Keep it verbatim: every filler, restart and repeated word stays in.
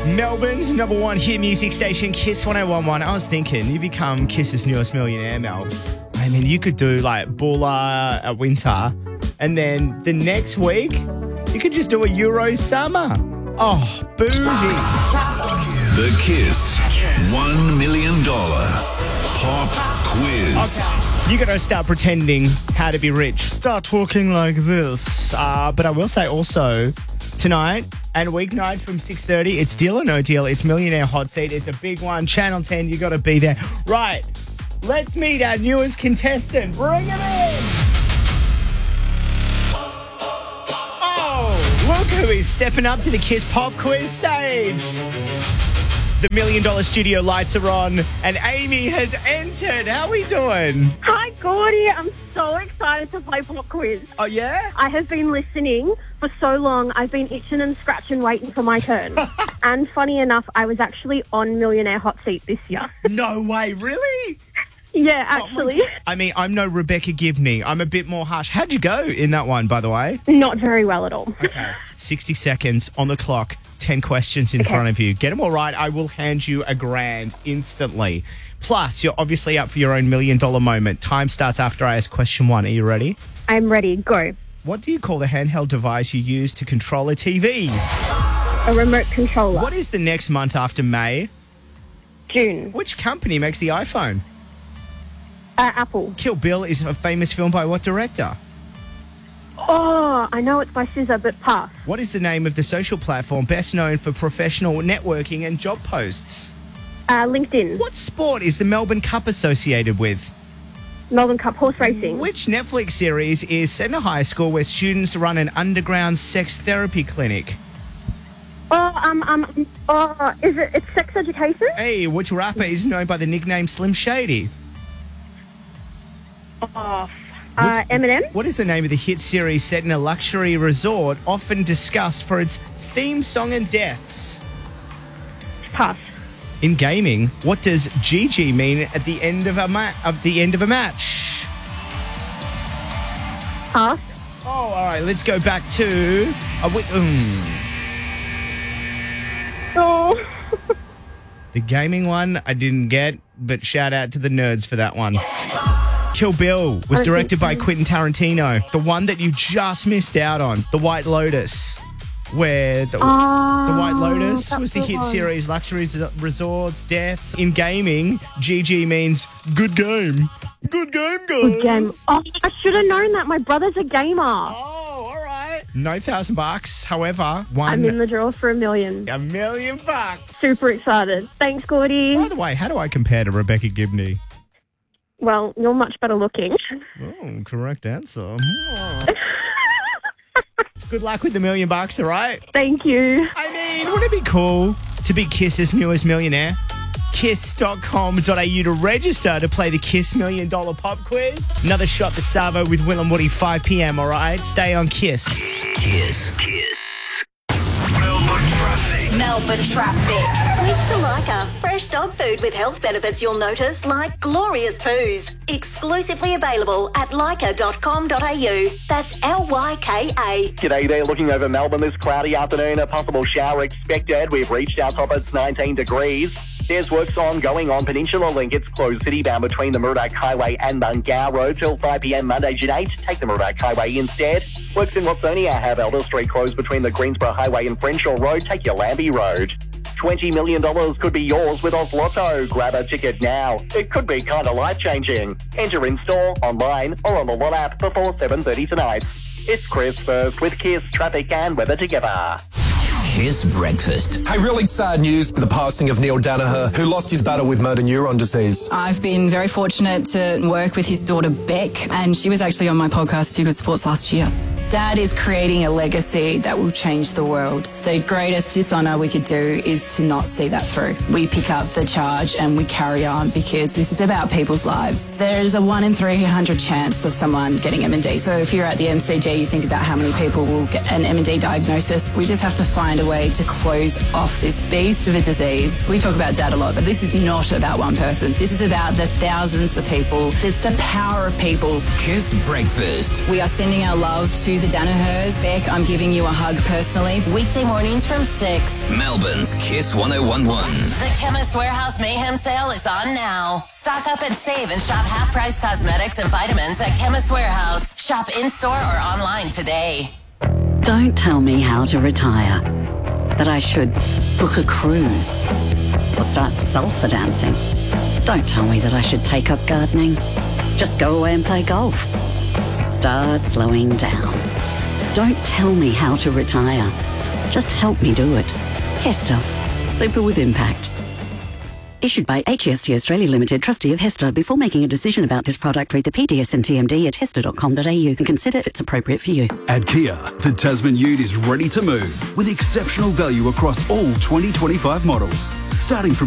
Melbourne's number one hit music station, Kiss one oh one point one. I was thinking, you become Kiss's newest millionaire, Mel. I mean, you could do like Bulla at winter, and then the next week, you could just do a Euro summer. Oh, bougie. The Kiss one million dollars Pop Quiz. Okay. You got to start pretending how to be rich. Start talking like this. Uh, but I will say also, tonight and weeknights from six thirty, it's Deal or No Deal. It's Millionaire Hot Seat. It's a big one. Channel ten, you got to be there. Right, let's meet our newest contestant. Bring him in. Oh, look who is stepping up to the Kiss Pop Quiz stage. The Million Dollar Studio lights are on and Amy has entered. How are we doing? Hi, Gordy. I'm so excited to play Pop Quiz. Oh, yeah? I have been listening for so long. I've been itching and scratching waiting for my turn. And funny enough, I was actually on Millionaire Hot Seat this year. No way, really? Yeah, actually. Oh, I mean, I'm no Rebecca Gibney. I'm a bit more harsh. How'd you go in that one, by the way? Not very well at all. Okay. sixty seconds on the clock. ten questions in okay. front of you. Get them all right, I will hand you a grand instantly. Plus, you're obviously up for your own million dollar moment. Time starts after I ask question one. Are you ready? I'm ready. Go. What do you call the handheld device you use to control a T V? A remote controller. What is the next month after May? June. Which company makes the iPhone? Uh, Apple. Kill Bill is a famous film by what director? Oh, I know it's by S Z A, but pass. What is the name of the social platform best known for professional networking and job posts? Uh, LinkedIn. What sport is the Melbourne Cup associated with? Melbourne Cup horse racing. Which Netflix series is set in a high school where students run an underground sex therapy clinic? Oh, um, um, oh, is it, it's Sex Education? Hey, which rapper is known by the nickname Slim Shady? Oh, Uh, Eminem. What is the name of the hit series set in a luxury resort, often discussed for its theme song and deaths? Pass. In gaming, what does G G mean at the end of a ma- of the end of a match? Pass. Oh, all right. Let's go back to. A wi- mm. Oh. The gaming one I didn't get, but shout out to the nerds for that one. Kill Bill was directed by Quentin Tarantino. The one that you just missed out on, The White Lotus, where the, oh, the White Lotus was the the hit one. series Luxury Resorts, Deaths. In gaming, G G means good game. Good game, guys. Good game. Oh, I should have known that. My brother's a gamer. Oh, all right. No thousand bucks. However, one. I'm in the draw for a million. A million bucks. Super excited. Thanks, Gordy. By the way, how do I compare to Rebecca Gibney? Well, you're much better looking. Oh, correct answer. Good luck with the million bucks, all right? Thank you. I mean, wouldn't it be cool to be Kiss's newest millionaire? kiss dot com dot a u to register to play the Kiss Million Dollar Pop Quiz. Another shot to Savo with Will and Woody, five p.m., all right? Stay on Kiss. Kiss. Kiss. Melbourne traffic. Melbourne traffic. Switch to Lyca. Fresh dog food with health benefits you'll notice, like glorious poos. Exclusively available at lyca dot com dot a u. That's L Y K A. G'day there, looking over Melbourne this cloudy afternoon. A possible shower expected. We've reached our top, it's nineteen degrees. There's works ongoing on Peninsula Link. It's closed city-bound between the Murdoch Highway and Bungar Road till five p.m. Monday, June eighth. Take the Murdoch Highway instead. Works in Watsonia have Elder Street closed between the Greensboro Highway and Frenshaw Road. Take your Lambie Road. twenty million dollars could be yours with Oz Lotto. Grab a ticket now. It could be kind of life-changing. Enter in-store, online, or on the Lot app before seven thirty tonight. It's Chris first with Kiss, traffic and weather together. Kiss Breakfast. Hey, really sad news, the passing of Neil Danaher, who lost his battle with motor neuron disease. I've been very fortunate to work with his daughter, Beck, and she was actually on my podcast, Too Good Sports, last year. Dad is creating a legacy that will change the world. The greatest dishonour we could do is to not see that through. We pick up the charge and we carry on because this is about people's lives. There's a one in three hundred chance of someone getting M and D. So if you're at the M C G, you think about how many people will get an M and D diagnosis. We just have to find a way to close off this beast of a disease. We talk about Dad a lot, but this is not about one person. This is about the thousands of people. It's the power of people. Kiss Breakfast. We are sending our love to to the Danahers. Beck, I'm giving you a hug personally. Weekday mornings from six. Melbourne's Kiss one oh one one. The Chemist Warehouse Mayhem sale is on now. Stock up and save and shop half-price cosmetics and vitamins at Chemist Warehouse. Shop in-store or online today. Don't tell me how to retire. That I should book a cruise or start salsa dancing. Don't tell me that I should take up gardening. Just go away and play golf. Start slowing down. Don't tell me how to retire. Just help me do it. Hester. Super with impact. Issued by H E S T Australia Limited, trustee of Hester. Before making a decision about this product, read the P D S and T M D at hester dot com dot a u and consider if it's appropriate for you. At Kia, the Tasman Ute is ready to move with exceptional value across all twenty twenty-five models, starting from